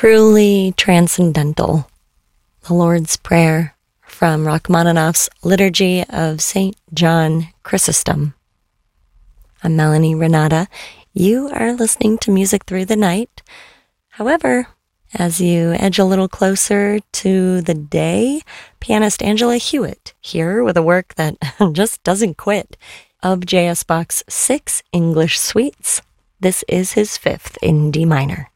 Truly transcendental. The Lord's Prayer from Rachmaninoff's Liturgy of St. John Chrysostom. I'm Melanie Renata. You are listening to Music Through the Night. However, as you edge a little closer to the day, pianist Angela Hewitt here with a work that just doesn't quit, of J.S. Bach's 6 English suites. This is his 5th in D minor.